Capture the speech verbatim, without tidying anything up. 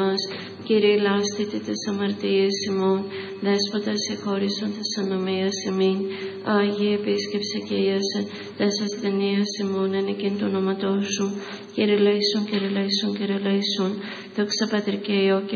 μας. Κύριε λάστητε τις αμαρτίες ημών, Δέσποτα συγχώρησον τις ανομίας ημίν. Άγιε επίσκεψε και Ιάσε τες ασθενείας ημών εν εκείν του όνοματός σου. Κύριε λέησον, Κύριε λέησον, Κύριε λέησον, δόξα Πατρί και Υιό και